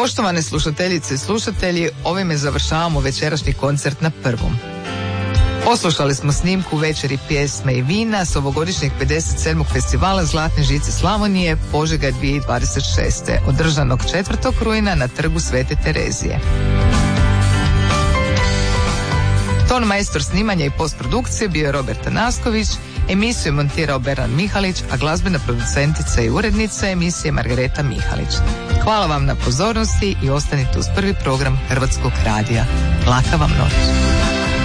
Poštovane slušateljice i slušatelji, ovime završavamo večerašnji koncert na Prvom. Poslušali smo snimku Večeri pjesme i vina s ovogodišnjeg 57. festivala Zlatne žice Slavonije Požega 2026. održanog 4. rujna na trgu Svete Terezije. Ton majstor snimanja i postprodukcije bio je Robert Tanasković, emisiju je montirao Beran Mihalić, a glazbena producentica i urednica emisije Margareta Mihalić. Hvala vam na pozornosti i ostanite uz prvi program Hrvatskog radija. Laka vam noć.